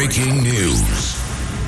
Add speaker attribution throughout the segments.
Speaker 1: Breaking news.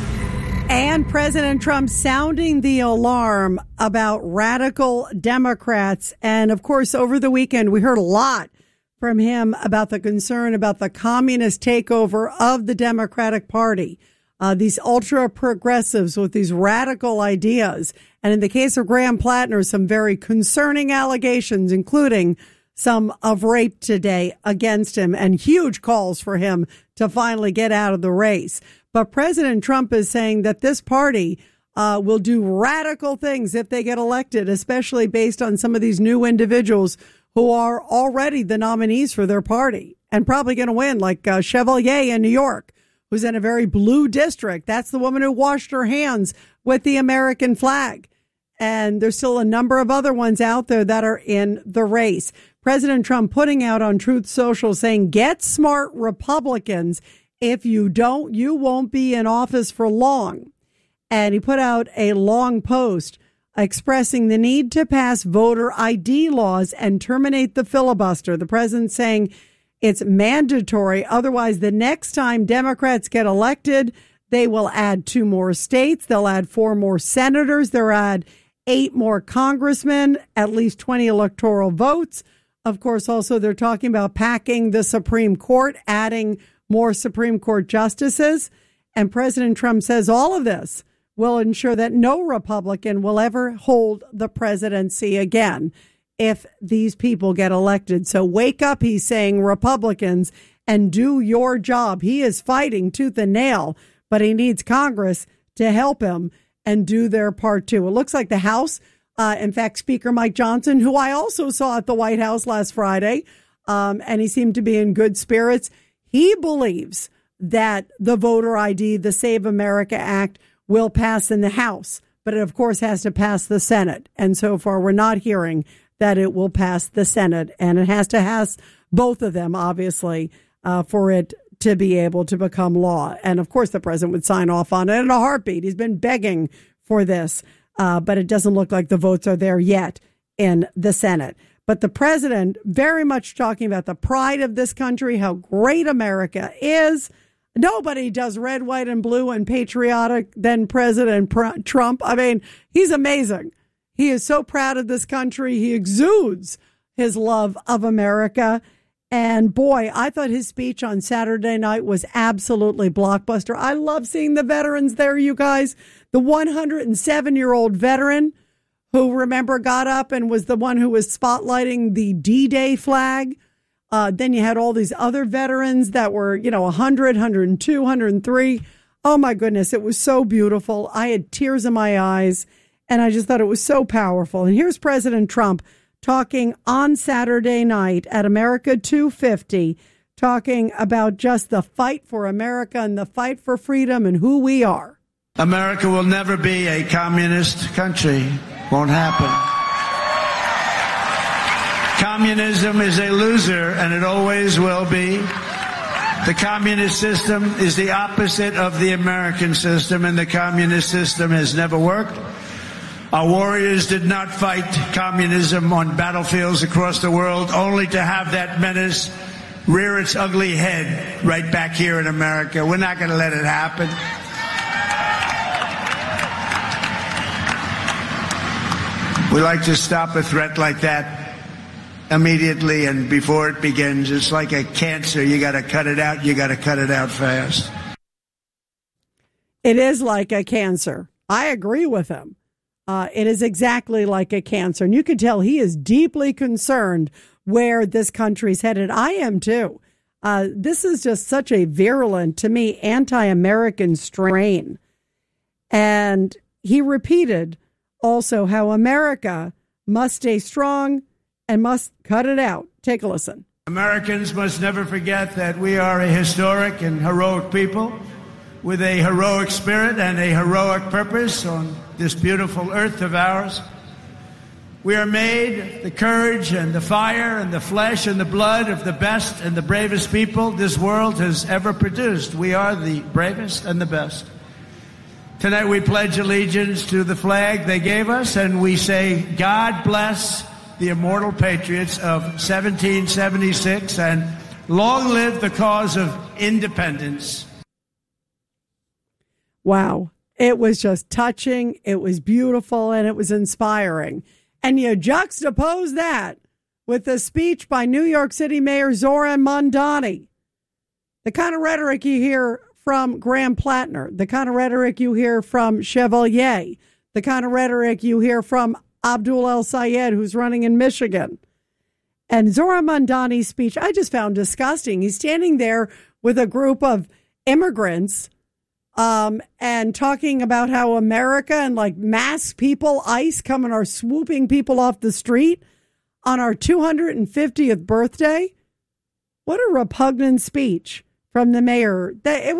Speaker 2: And President Trump sounding the alarm about radical Democrats. And of course, over the weekend, we heard a lot from him about the concern about the communist takeover of the Democratic Party. These ultra progressives with these radical ideas. And in the case of Graham Plattner, some very concerning allegations, including some of rape today against him and huge calls for him to finally get out of the race. But President Trump is saying that this party will do radical things if they get elected, especially based on some of these new individuals who are already the nominees for their party and probably going to win, like Chevalier in New York, who's in a very blue district. That's the woman who washed her hands with the American flag. And there's still a number of other ones out there that are in the race. President Trump putting out on Truth Social saying, get smart, Republicans. If you don't, you won't be in office for long. And he put out a long post expressing the need to pass voter ID laws and terminate the filibuster. The president saying it's mandatory. Otherwise, the next time Democrats get elected, they will add 2 more states. They'll add 4 more senators. They'll add 8 more congressmen, at least 20 electoral votes. Of course, also they're talking about packing the Supreme Court, adding more Supreme Court justices. And President Trump says all of this will ensure that no Republican will ever hold the presidency again if these people get elected. So wake up, he's saying, Republicans, and do your job. He is fighting tooth and nail, but he needs Congress to help him and do their part too. It looks like the House, in fact, Speaker Mike Johnson, who I also saw at the White House last Friday, and he seemed to be in good spirits. He believes that the voter ID, the Save America Act, will pass in the House, but it, of course, has to pass the Senate. And so far, we're not hearing that it will pass the Senate. And it has to pass both of them, obviously, for it to be able to become law. And, of course, the president would sign off on it in a heartbeat. He's been begging for this, but it doesn't look like the votes are there yet in the Senate. But the president very much talking about the pride of this country, how great America is. Nobody does red, white, and blue and patriotic than President Trump. I mean, he's amazing. He is so proud of this country. He exudes his love of America. And boy, I thought his speech on Saturday night was absolutely blockbuster. I love seeing the veterans there, you guys. The 107-year-old veteran who, remember, got up and was the one who was spotlighting the D-Day flag. Then you had all these other veterans that were, 100, 102, 103. Oh, my goodness. It was so beautiful. I had tears in my eyes, and I just thought it was so powerful. And here's President Trump talking on Saturday night at America 250, talking about just the fight for America and the fight for freedom and who we are.
Speaker 3: America will never be a communist country. Won't happen. Communism is a loser, and it always will be. The communist system is the opposite of the American system, and the communist system has never worked. Our warriors did not fight communism on battlefields across the world, only to have that menace rear its ugly head right back here in America. We're not going to let it happen. We like to stop a threat like that immediately and before it begins. It's like a cancer. You got to cut it out. You got to cut it out fast.
Speaker 2: It is like a cancer. I agree with him. It is exactly like a cancer. And you can tell he is deeply concerned where this country's headed. I am too. This is just such a virulent, to me, anti-American strain. And he repeated also how America must stay strong and must cut it out. Take a listen.
Speaker 3: Americans must never forget that we are a historic and heroic people with a heroic spirit and a heroic purpose on this beautiful earth of ours. We are made the courage and the fire and the flesh and the blood of the best and the bravest people this world has ever produced. We are the bravest and the best. Tonight we pledge allegiance to the flag they gave us, and we say, God bless the immortal patriots of 1776, and long live the cause of independence.
Speaker 2: Wow. It was just touching. It was beautiful and it was inspiring. And you juxtapose that with the speech by New York City Mayor Zohran Mamdani. The kind of rhetoric you hear from Graham Plattner, the kind of rhetoric you hear from Chevalier, the kind of rhetoric you hear from Abdul El-Sayed, who's running in Michigan. And Zohran Mamdani's speech, I just found disgusting. He's standing there with a group of immigrants and talking about how America and like mass people, ICE coming are swooping people off the street on our 250th birthday. What a repugnant speech from the mayor. It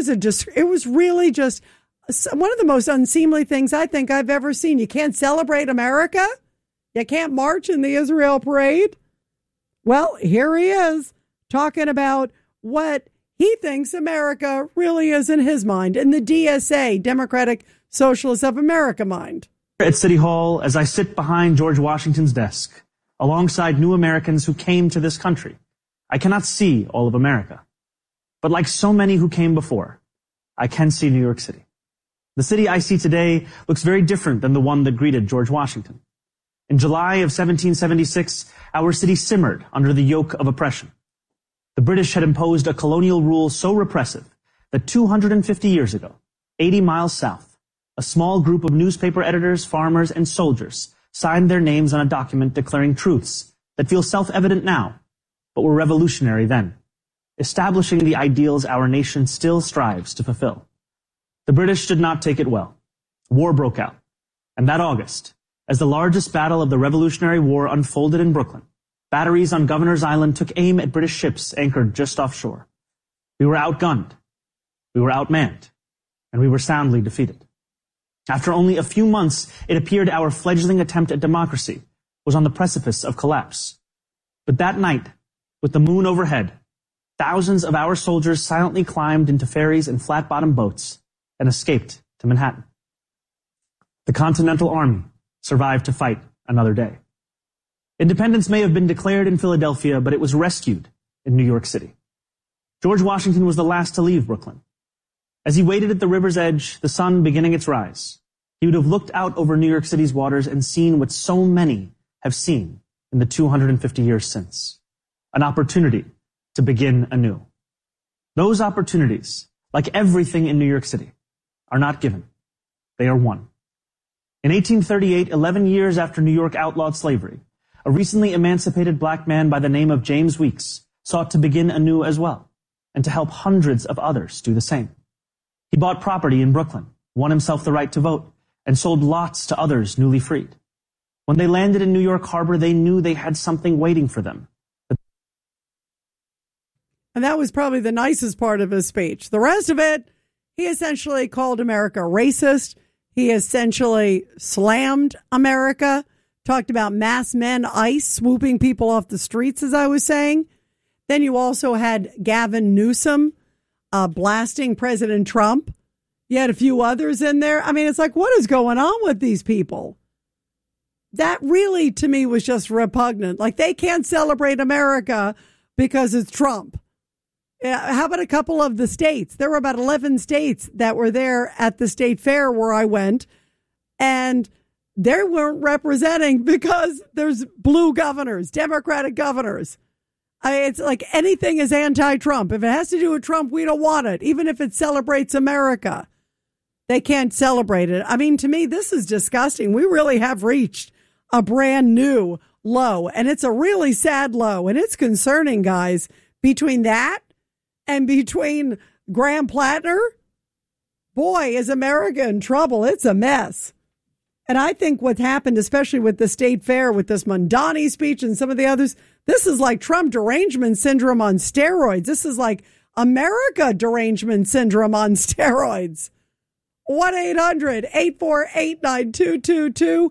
Speaker 2: was really just one of the most unseemly things I think I've ever seen. You can't celebrate America. You can't march in the Israel parade. Well, here he is talking about what he thinks America really is in his mind, in the DSA, Democratic Socialists of America mind.
Speaker 1: At City Hall, as I sit behind George Washington's desk, alongside new Americans who came to this country, I cannot see all of America. But like so many who came before, I can see New York City. The city I see today looks very different than the one that greeted George Washington. In July of 1776, our city simmered under the yoke of oppression. The British had imposed a colonial rule so repressive that 250 years ago, 80 miles south, a small group of newspaper editors, farmers, and soldiers signed their names on a document declaring truths that feel self-evident now, but were revolutionary then, establishing the ideals our nation still strives to fulfill. The British did not take it well. War broke out, and that August, as the largest battle of the Revolutionary War unfolded in Brooklyn, batteries on Governor's Island took aim at British ships anchored just offshore. We were outgunned, we were outmanned, and we were soundly defeated. After only a few months, it appeared our fledgling attempt at democracy was on the precipice of collapse. But that night, with the moon overhead, thousands of our soldiers silently climbed into ferries and flat-bottom boats and escaped to Manhattan. The Continental Army survived to fight another day. Independence may have been declared in Philadelphia, but it was rescued in New York City. George Washington was the last to leave Brooklyn. As he waited at the river's edge, the sun beginning its rise, he would have looked out over New York City's waters and seen what so many have seen in the 250 years since, an opportunity to begin anew. Those opportunities, like everything in New York City, are not given. They are won. In 1838, 11 years after New York outlawed slavery, a recently emancipated black man by the name of James Weeks sought to begin anew as well, and to help hundreds of others do the same. He bought property in Brooklyn, won himself the right to vote, and sold lots to others newly freed. When they landed in New York Harbor, they knew they had something waiting for them.
Speaker 2: And that was probably the nicest part of his speech. The rest of it, he essentially called America racist. He essentially slammed America, talked about mass men, ICE, swooping people off the streets, as I was saying. Then you also had Gavin Newsom blasting President Trump. You had a few others in there. I mean, it's like, what is going on with these people? That really, to me, was just repugnant. Like, they can't celebrate America because it's Trump. How about a couple of the states? There were about 11 states that were there at the state fair where I went, and they weren't representing because there's blue governors, Democratic governors. It's like anything is anti-Trump. If it has to do with Trump, we don't want it. Even if it celebrates America, they can't celebrate it. I mean, to me, this is disgusting. We really have reached a brand new low, and it's a really sad low, and it's concerning, guys. Between that and between Graham Plattner, boy, is America in trouble. It's a mess. And I think what's happened, especially with the state fair, with this Mamdani speech and some of the others, this is like Trump derangement syndrome on steroids. This is like America derangement syndrome on steroids. 1-800-848-9222,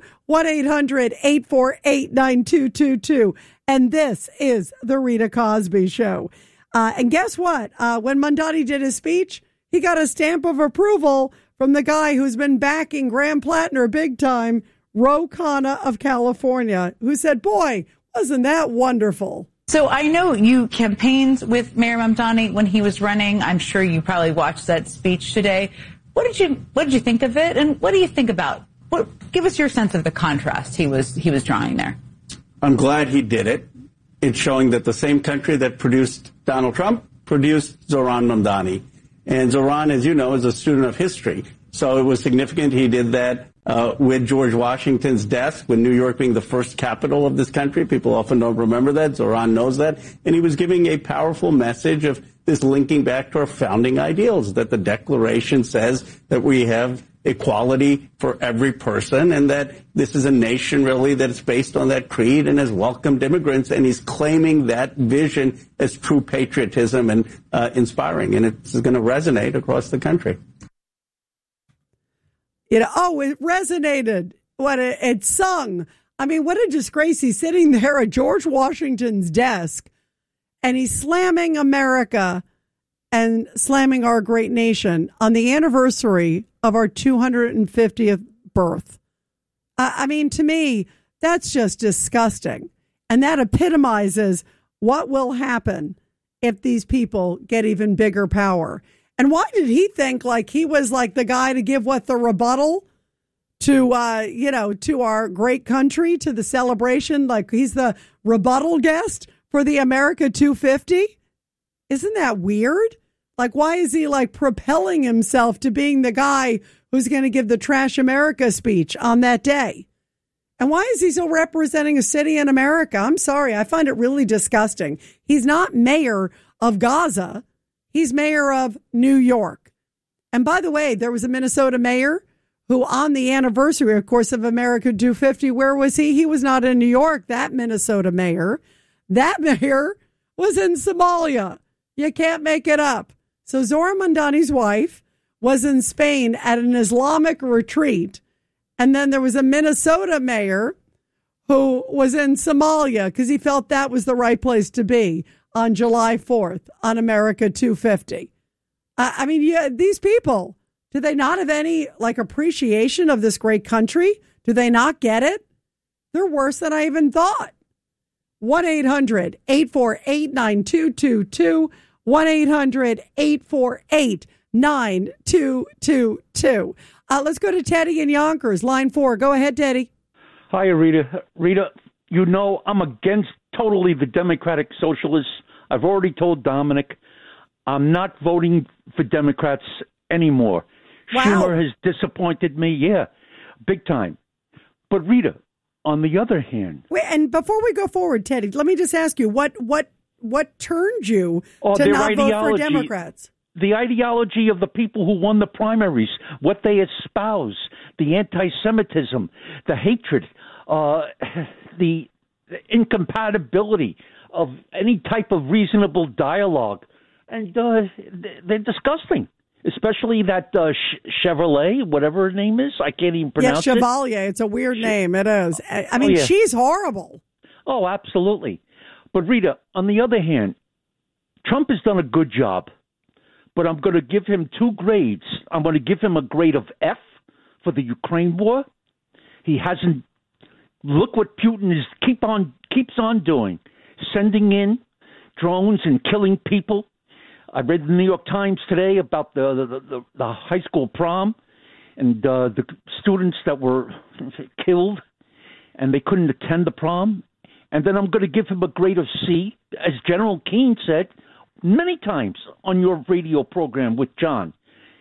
Speaker 2: 1-800-848-9222. And this is The Rita Cosby Show. And guess what? When Mamdani did his speech, he got a stamp of approval from the guy who's been backing Graham Plattner big time, Ro Khanna of California, who said, boy, wasn't that wonderful?
Speaker 4: So I know you campaigned with Mayor Mamdani when he was running. I'm sure you probably watched that speech today. What did you think of it, and what do you think about? Give us your sense of the contrast he was drawing there.
Speaker 5: I'm glad he did it. It's showing that the same country that produced Donald Trump produced Zohran Mamdani. And Zohran, as you know, is a student of history. So it was significant he did that with George Washington's death, with New York being the first capital of this country. People often don't remember that. Zohran knows that. And he was giving a powerful message of this linking back to our founding ideals, that the Declaration says that we have equality for every person, and that this is a nation really that is based on that creed and has welcomed immigrants, and he's claiming that vision as true patriotism and inspiring, and it's going to resonate across the country.
Speaker 2: It resonated. It sung. I mean, what a disgrace. He's sitting there at George Washington's desk, and he's slamming America and slamming our great nation on the anniversary of our 250th birth. I mean, to me, that's just disgusting. And that epitomizes what will happen if these people get even bigger power. And why did he think like he was like the guy to give the rebuttal to, to our great country, to the celebration? Like he's the rebuttal guest for the America 250? Isn't that weird? Like, why is he like propelling himself to being the guy who's going to give the Trash America speech on that day? And why is he still representing a city in America? I'm sorry. I find it really disgusting. He's not mayor of Gaza. He's mayor of New York. And by the way, there was a Minnesota mayor who on the anniversary, of course, of America 250, where was he? He was not in New York, that Minnesota mayor. That mayor was in Somalia. You can't make it up. So Zohran Mamdani's wife was in Spain at an Islamic retreat. And then there was a Minnesota mayor who was in Somalia because he felt that was the right place to be on July 4th on America 250. I mean, these people, do they not have any like appreciation of this great country? Do they not get it? They're worse than I even thought. 1-800-848-9222. 1-800-848-9222. Let's go to Teddy in Yonkers, line 4. Go ahead, Teddy.
Speaker 6: Hi, Rita. Rita, you know I'm against totally the Democratic Socialists. I've already told Dominic I'm not voting for Democrats anymore.
Speaker 2: Wow.
Speaker 6: Schumer has disappointed me, big time. But Rita, on the other hand...
Speaker 2: Wait, and before we go forward, Teddy, let me just ask you, what turned you to not vote for Democrats?
Speaker 6: The ideology of the people who won the primaries, what they espouse, the anti-Semitism, the hatred, the incompatibility of any type of reasonable dialogue. And they're disgusting, especially that Chevrolet, whatever her name is. I can't even pronounce it.
Speaker 2: Yeah, Chevalier. It's a weird name. It is. I mean, she's horrible.
Speaker 6: Oh, absolutely. But Rita, on the other hand, Trump has done a good job, but I'm going to give him 2 grades. I'm going to give him a grade of F for the Ukraine war. He hasn't. Look what Putin keeps on doing, sending in drones and killing people. I read the New York Times today about the high school prom and the students that were killed, and they couldn't attend the prom. And then I'm going to give him a grade of C, as General Keane said many times on your radio program with John.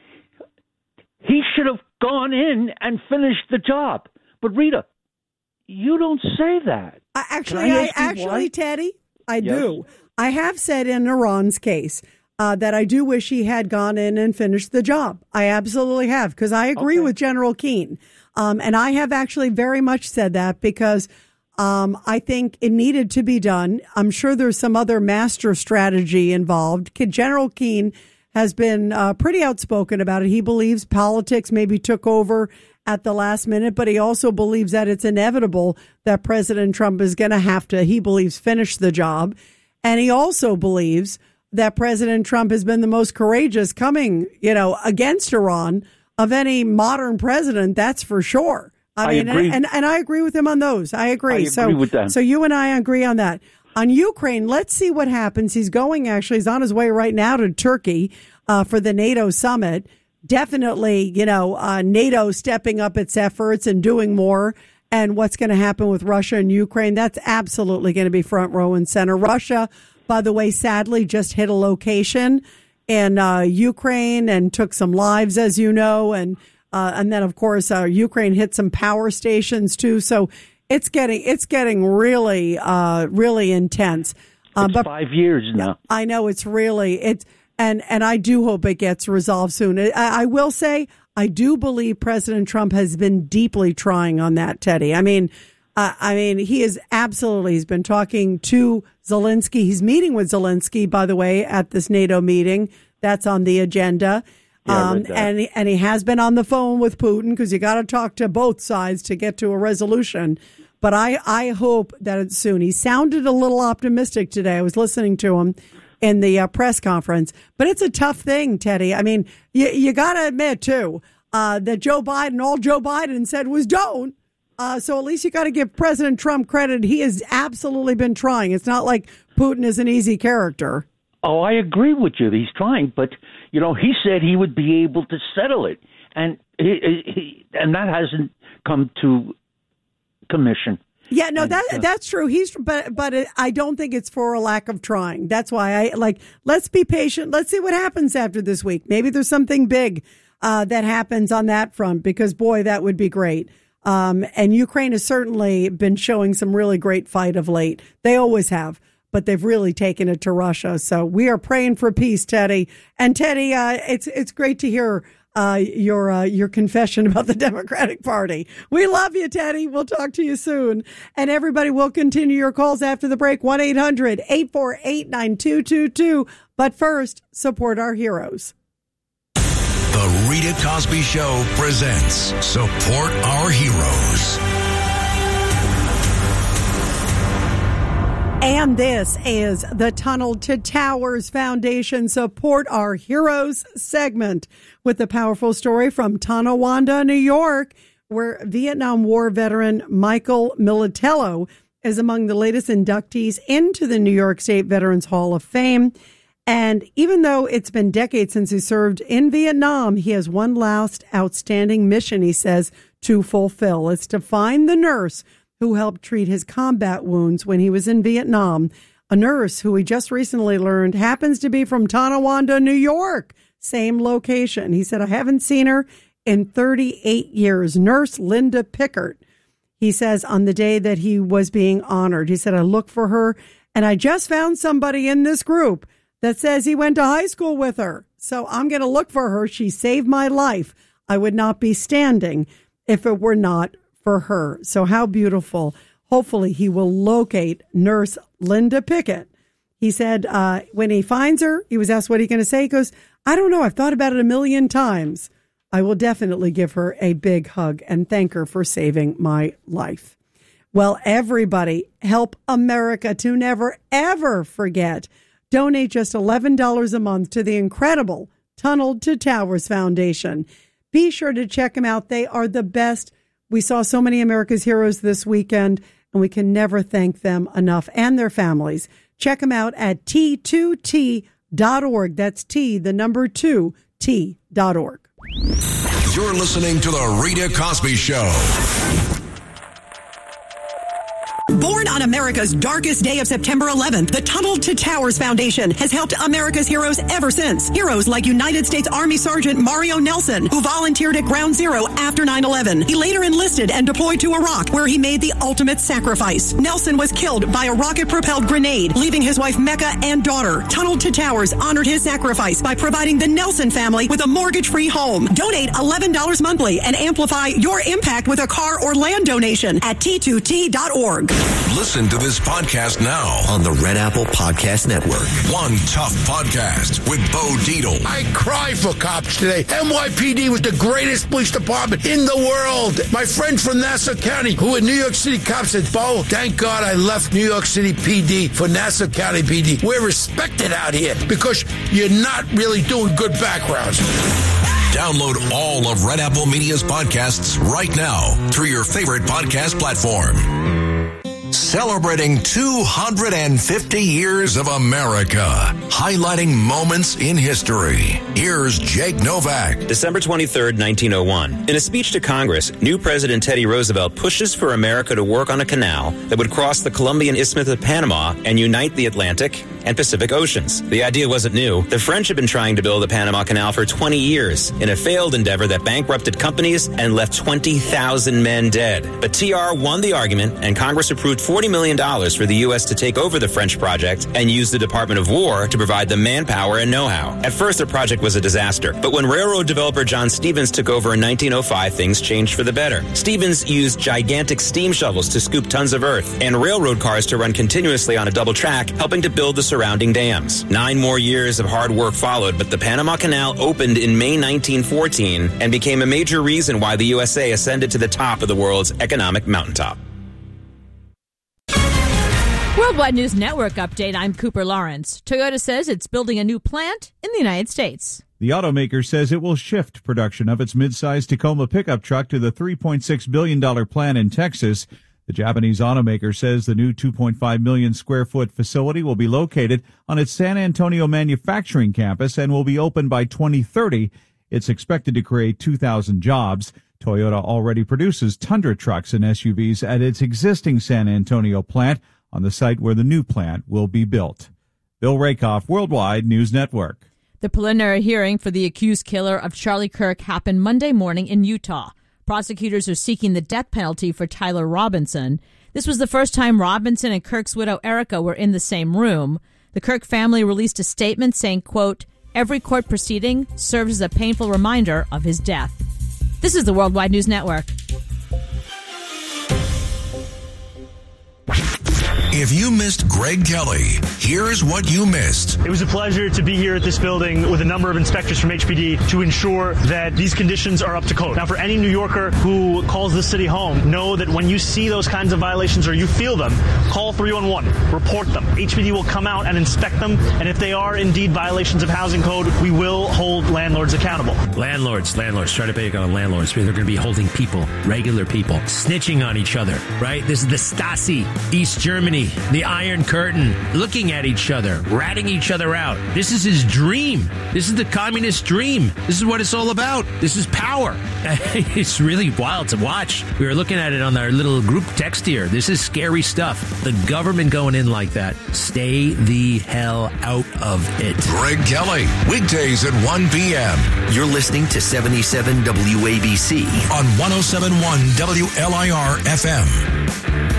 Speaker 6: He should have gone in and finished the job. But Rita, you don't say that.
Speaker 2: Actually, Teddy, I do. I have said in Iran's case that I do wish he had gone in and finished the job. I absolutely have, because I agree with General Keane. And I have actually very much said that because I think it needed to be done. I'm sure there's some other master strategy involved. General Keane has been pretty outspoken about it. He believes politics maybe took over at the last minute, but he also believes that it's inevitable that President Trump is going to have to, he believes, finish the job. And he also believes that President Trump has been the most courageous coming, against Iran of any modern president. That's for sure. I mean,
Speaker 6: agree.
Speaker 2: And I agree with him on those. I agree.
Speaker 6: I agree with that.
Speaker 2: So you and I agree on that. On Ukraine, let's see what happens. He's on his way right now to Turkey for the NATO summit. definitely, NATO stepping up its efforts and doing more, and what's going to happen with Russia and Ukraine. That's absolutely going to be front row and center. Russia, by the way, sadly just hit a location in Ukraine and took some lives, as you know, and then of course Ukraine hit some power stations too. So it's getting really really intense.
Speaker 6: But 5 years now.
Speaker 2: I know and I do hope it gets resolved soon. I will say I do believe President Trump has been deeply trying on that, Teddy. I mean, he is absolutely. He's been talking to Zelensky. He's meeting with Zelensky, by the way, at this NATO meeting. That's on the agenda. And he has been on the phone with Putin because you got to talk to both sides to get to a resolution. But I hope that it's soon. He sounded a little optimistic today. I was listening to him in the press conference. But it's a tough thing, Teddy. I mean, you got to admit, too, that all Joe Biden said was don't. So at least you got to give President Trump credit. He has absolutely been trying. It's not like Putin is an easy character.
Speaker 6: Oh, I agree with you. He's trying. But, he said he would be able to settle it. And and that hasn't come to commission.
Speaker 2: Yeah, no, that's true. But I don't think it's for a lack of trying. That's why let's be patient. Let's see what happens after this week. Maybe there's something big that happens on that front, because boy, that would be great. And Ukraine has certainly been showing some really great fight of late. They always have, but they've really taken it to Russia. So we are praying for peace, Teddy. And Teddy, it's great to hear your confession about the Democratic Party. We love you, Teddy. We'll talk to you soon. And everybody will continue your calls after the break. 1-800-848-9222. But first, support our heroes.
Speaker 7: The Rita Cosby Show presents Support Our Heroes.
Speaker 2: And this is the Tunnel to Towers Foundation Support Our Heroes segment with the powerful story from Tonawanda, New York, where Vietnam War veteran Michael Militello is among the latest inductees into the New York State Veterans Hall of Fame. And even though it's been decades since he served in Vietnam, he has one last outstanding mission, he says, to fulfill. It's to find the nurse who helped treat his combat wounds when he was in Vietnam. A nurse who we just recently learned happens to be from Tonawanda, New York. Same location. He said, I haven't seen her in 38 years. Nurse Linda Pickert. He says on the day that he was being honored, he said, I looked for her and I just found somebody in this group that says he went to high school with her. So I'm going to look for her. She saved my life. I would not be standing if it were not for her. So how beautiful. Hopefully he will locate Nurse Linda Pickett. He said when he finds her, he was asked, what are you going to say? He goes, I don't know. I've thought about it a million times. I will definitely give her a big hug and thank her for saving my life. Well, everybody, help America to never, ever forget. Donate just $11 a month to the incredible Tunnel to Towers Foundation. Be sure to check them out. They are the best. We saw so many America's heroes this weekend, and we can never thank them enough, and their families. Check them out at T2T.org. That's T, the number 2, T.org.
Speaker 7: You're listening to The Rita Cosby Show.
Speaker 8: Born on America's darkest day of September 11th, the Tunnel to Towers Foundation has helped America's heroes ever since. Heroes like United States Army Sergeant Mario Nelson, who volunteered at Ground Zero after 9/11. He later enlisted and deployed to Iraq, where he made the ultimate sacrifice. Nelson was killed by a rocket-propelled grenade, leaving his wife Mecca and daughter. Tunnel to Towers honored his sacrifice by providing the Nelson family with a mortgage-free home. Donate $11 monthly and amplify your impact with a car or land donation at T2T.org.
Speaker 7: Listen to this podcast now
Speaker 9: on the Red Apple Podcast Network.
Speaker 7: One Tough Podcast with Bo Dietl.
Speaker 10: I cry for cops today. NYPD was the greatest police department in the world. My friend from Nassau County, who in New York City cops, said, Bo, thank God I left New York City PD for Nassau County PD. We're respected out here because you're not really doing good backgrounds.
Speaker 7: Download all of Red Apple Media's podcasts right now through your favorite podcast platform. celebrating 250 years of America, highlighting moments in history. Here's Jake Novak.
Speaker 11: December 23rd, 1901. In a speech to Congress, new President Teddy Roosevelt pushes for America to work on a canal that would cross the Columbian Isthmus of Panama and unite the Atlantic and Pacific Oceans. The idea wasn't new. The French had been trying to build the Panama Canal for 20 years in a failed endeavor that bankrupted companies and left 20,000 men dead. But TR won the argument, and Congress approved $40 million for the U.S. to take over the French project and use the Department of War to provide the manpower and know-how. At first, the project was a disaster, but when railroad developer John Stevens took over in 1905, things changed for the better. Stevens used gigantic steam shovels to scoop tons of earth and railroad cars to run continuously on a double track, helping to build the surrounding dams. 9 more years of hard work followed, but the Panama Canal opened in May 1914 and became a major reason why the USA ascended to the top of the world's economic mountaintop.
Speaker 12: Worldwide News Network update. I'm Cooper Lawrence. Toyota says it's building a new plant in the United States.
Speaker 13: The automaker says it will shift production of its midsize Tacoma pickup truck to the $3.6 billion plant in Texas. The Japanese automaker says the new 2.5 million square foot facility will be located on its San Antonio manufacturing campus and will be open by 2030. It's expected to create 2,000 jobs. Toyota already produces Tundra trucks and SUVs at its existing San Antonio plant on the site where the new plant will be built. Bill Rakoff, Worldwide News Network.
Speaker 12: The preliminary hearing for the accused killer of Charlie Kirk happened Monday morning in Utah. Prosecutors are seeking the death penalty for Tyler Robinson. This was the first time Robinson and Kirk's widow Erica were in the same room. The Kirk family released a statement saying, quote, "Every court proceeding serves as a painful reminder of his death." This is the Worldwide News Network.
Speaker 7: If you missed Greg Kelly, here's what you missed.
Speaker 14: It was a pleasure to be here at this building with a number of inspectors from HPD to ensure that these conditions are up to code. Now, for any New Yorker who calls this city home, know that when you see those kinds of violations or you feel them, call 311, report them. HPD will come out and inspect them, and if they are indeed violations of housing code, we will hold landlords accountable.
Speaker 15: Landlords, try to pick on landlords. They're going to be holding people, regular people, snitching on each other, right? This is the Stasi, East Germany, the Iron Curtain, looking at each other, ratting each other out. This is his dream. This is the communist dream. This is what it's all about. This is power. It's really wild to watch. We were looking at it on our little group text here. This is scary stuff. The government going in like that. Stay the hell out of it.
Speaker 7: Greg Kelly, weekdays at 1 p.m.
Speaker 9: You're listening to 77 WABC
Speaker 7: on 107.1 WLIR FM.